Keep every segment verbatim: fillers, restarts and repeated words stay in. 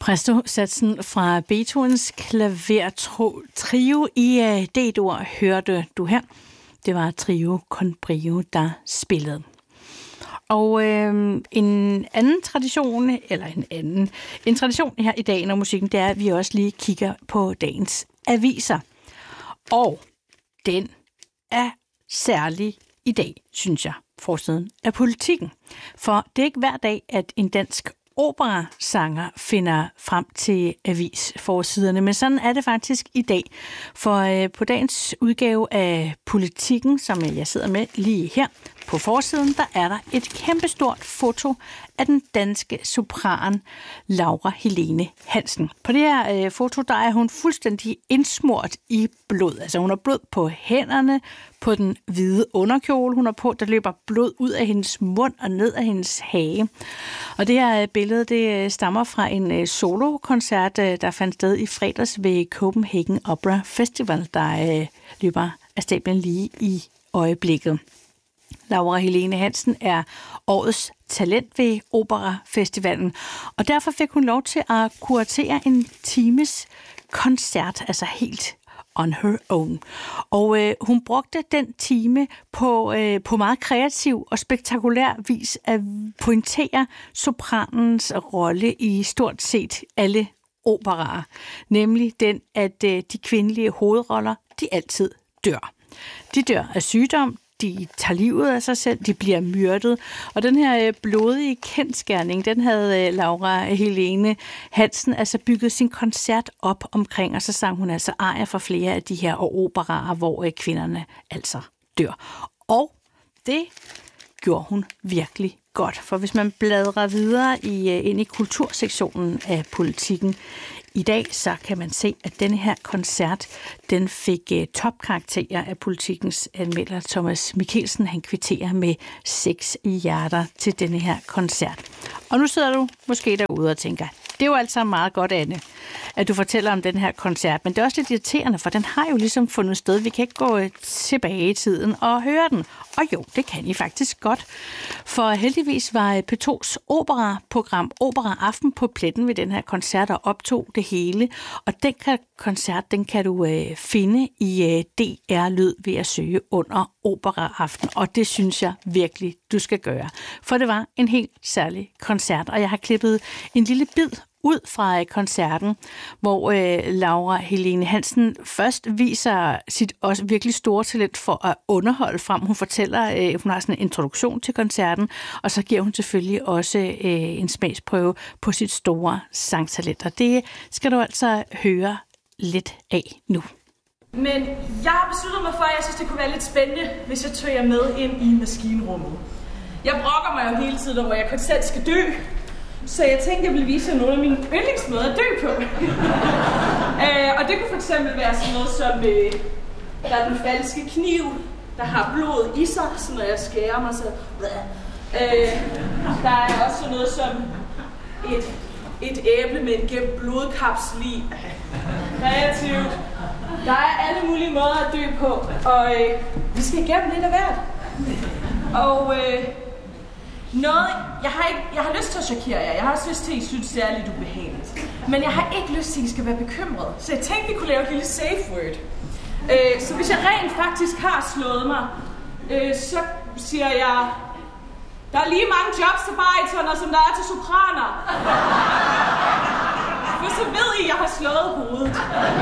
Presto-satsen fra Beethovens klavertrio i D-dur hørte du her. Det var Trio con Brio, der spillede. Og øh, en anden tradition, eller en anden, en tradition her i Dagen og Musikken, det er, at vi også lige kigger på dagens aviser. Og den er særlig i dag, synes jeg, forsiden af Politikken. For det er ikke hver dag, at en dansk operasanger finder frem til avisforsiderne, men sådan er det faktisk i dag. For øh, på dagens udgave af Politikken, som jeg sidder med lige her på forsiden, der er der et kæmpestort foto af den danske sopran Laura Helene Hansen. På det her øh, foto, der er hun fuldstændig indsmurt i blod. Altså hun har blod på hænderne, på den hvide underkjole, hun har på, der løber blod ud af hendes mund og ned af hendes hage. Og det her billede, det stammer fra en solokoncert, der fandt sted i fredags ved Copenhagen Opera Festival, der øh, løber af stablen lige i øjeblikket. Laura Helene Hansen er årets talent ved Operafestivalen, og derfor fik hun lov til at kuratere en times koncert, altså helt on her own. Og øh, hun brugte den time på, øh, på meget kreativ og spektakulær vis at pointere sopranens rolle i stort set alle operaer. Nemlig den, at øh, de kvindelige hovedroller, de altid dør. De dør af sygdom, de tager livet af sig selv, de bliver myrdet. Og den her blodige kendsgerning, den havde Laura Helene Hansen altså bygget sin koncert op omkring, og så sang hun altså arier for flere af de her operaer, hvor kvinderne altså dør. Og det gjorde hun virkelig godt, for hvis man bladrer videre i, ind i kultursektionen af Politikken i dag, så kan man se, at denne her koncert, den fik uh, topkarakterer af Politikens anmelder Thomas Mikkelsen. Han kvitterer med seks hjerter til denne her koncert. Og nu sidder du måske derude og tænker, det er jo altså meget godt, Anne, at du fortæller om den her koncert, men det er også lidt irriterende, for den har jo ligesom fundet sted. Vi kan ikke gå tilbage i tiden og høre den. Og jo, det kan I faktisk godt. For heldigvis var P to's operaprogram Opera Aften på pletten ved den her koncert og optog det hele. Og den koncert, den kan du øh, finde i øh, D R Lyd ved at søge under Opera Aften. Og det synes jeg virkelig, du skal gøre. For det var en helt særlig koncert, og jeg har klippet en lille bid ud fra koncerten, hvor øh, Laura Helene Hansen først viser sit også virkelig store talent for at underholde frem. Hun fortæller, øh, hun har sådan en introduktion til koncerten, og så giver hun selvfølgelig også øh, en smagsprøve på sit store sangtalent. Og det skal du altså høre lidt af nu. Men jeg har besluttet mig for, at jeg synes, det kunne være lidt spændende, hvis jeg tog jer med ind i maskinrummet. Jeg brokker mig jo hele tiden over, at jeg konstant skal dø. Så jeg tænkte, jeg ville vise jer nogle af mine yndlingsmåder at dø på. øh, og det kunne for eksempel være sådan noget som, øh, der er den falske kniv, der har blod i sig, så når jeg skærer mig, så... Øh, der er også sådan noget som et, et æble med en gemt blodkapsel i. Kreativt. Der er alle mulige måder at dø på, og øh, vi skal igennem lidt af hvert. Og... Øh, Noget, jeg har, ikke, jeg har lyst til at chokere jer. Jeg har også lyst til, at I synes, det er lidt ubehageligt. Men jeg har ikke lyst til, at I skal være bekymrede. Så jeg tænkte, vi kunne lave et lille safe word. Øh, så hvis jeg rent faktisk har slået mig, øh, så siger jeg, der er lige mange jobs til baritoner, som der er til sopraner. For så ved I, at jeg har slået hovedet.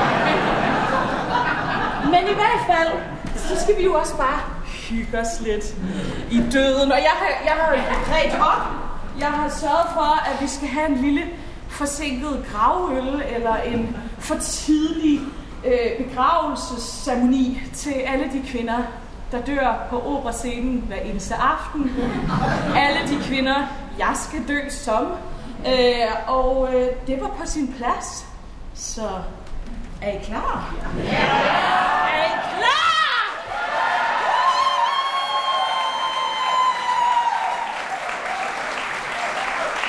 Men i hvert fald, så skal vi jo også bare hygge os lidt i døden. Og jeg har, jeg har ret op. Jeg har sørget for, at vi skal have en lille forsinket gravøl eller en for tidlig øh, begravelsesceremoni til alle de kvinder, der dør på operascenen hver eneste aften. Alle de kvinder, jeg skal dø som. Øh, og øh, det var på sin plads. Så er I klar? Ja!